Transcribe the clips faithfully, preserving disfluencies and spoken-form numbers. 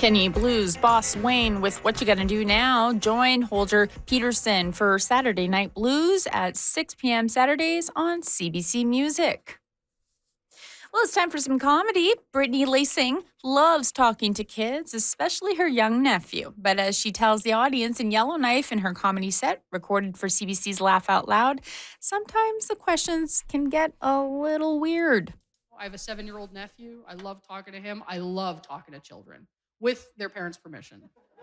Kenny Blues boss Wayne with What You Gonna Do Now. Join Holger Peterson for Saturday Night Blues at six p.m. Saturdays on C B C Music. Well, it's time for some comedy. Brittany Lacing loves talking to kids, especially her young nephew. But as she tells the audience in Yellowknife in her comedy set, recorded for C B C's Laugh Out Loud, sometimes the questions can get a little weird. I have a seven-year-old nephew. I love talking to him. I love talking to children with their parents' permission.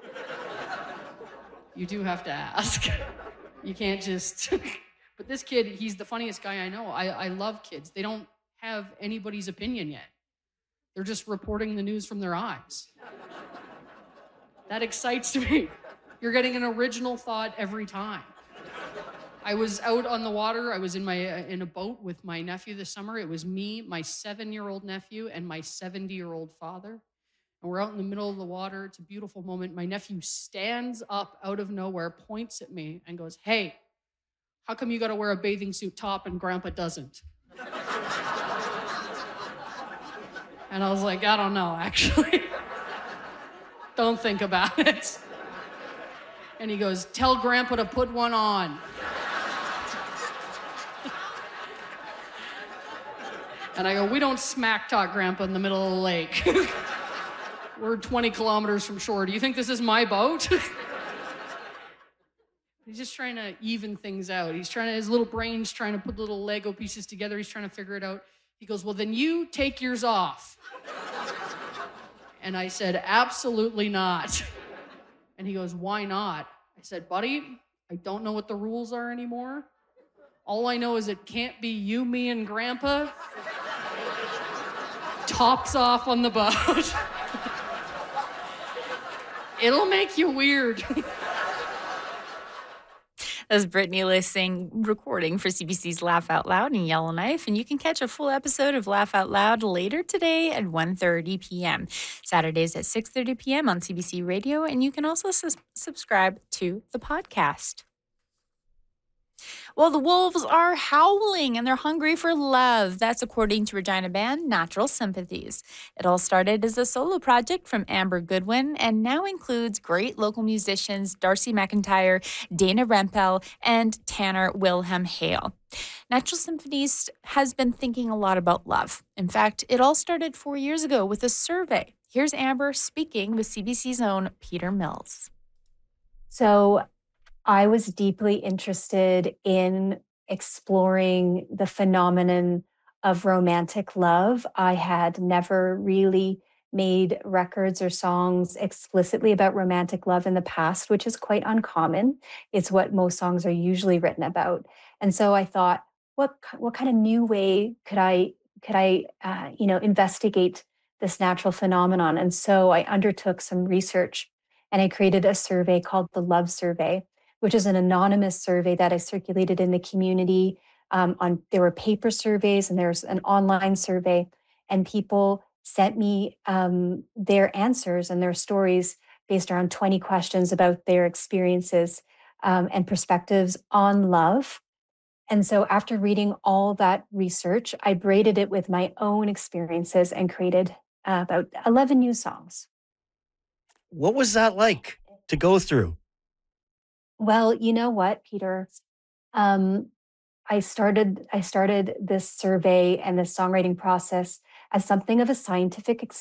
You do have to ask. You can't just... But this kid, he's the funniest guy I know. I, I love kids. They don't have anybody's opinion yet. They're just reporting the news from their eyes. That excites me. You're getting an original thought every time. I was out on the water. I was in my uh, in a boat with my nephew this summer. It was me, my seven-year-old nephew, and my seventy-year-old father. And we're out in the middle of the water. It's a beautiful moment. My nephew stands up out of nowhere, points at me, and goes, "Hey, how come you got to wear a bathing suit top and Grandpa doesn't?" And I was like, I don't know, actually. Don't think about it. And he goes, "Tell Grandpa to put one on." And I go, "We don't smack talk Grandpa in the middle of the lake. We're twenty kilometers from shore. Do you think this is my boat?" He's just trying to even things out. He's trying to, his little brain's trying to put little Lego pieces together. He's trying to figure it out. He goes, "Well, then you take yours off." And I said, "Absolutely not." And he goes, "Why not?" I said, "Buddy, I don't know what the rules are anymore. All I know is it can't be you, me, and Grandpa. Tops off on the boat. It'll make you weird." That's Brittany Lacing recording for C B C's Laugh Out Loud in Yellowknife, and you can catch a full episode of Laugh Out Loud later today at one thirty p.m. Saturdays at six thirty p.m. on C B C Radio, and you can also sus- subscribe to the podcast. Well, the wolves are howling and they're hungry for love. That's according to Regina band Natural Sympathies. It all started as a solo project from Amber Goodwin and now includes great local musicians Darcy McIntyre, Dana Rempel, and Tanner Wilhelm Hale. Natural Sympathies has been thinking a lot about love. In fact, it all started four years ago with a survey. Here's Amber speaking with C B C's own Peter Mills. So I was deeply interested in exploring the phenomenon of romantic love. I had never really made records or songs explicitly about romantic love in the past, which is quite uncommon. It's what most songs are usually written about. And so I thought, what what kind of new way could I could I uh, you know investigate this natural phenomenon? And so I undertook some research, and I created a survey called the Love Survey, which is an anonymous survey that I circulated in the community. Um, on there were paper surveys and there's an online survey, and people sent me um, their answers and their stories based around twenty questions about their experiences um, and perspectives on love. And so after reading all that research, I braided it with my own experiences and created uh, about eleven new songs. What was that like to go through? Well, you know what, Peter? Um, I started I started this survey and this songwriting process as something of a scientific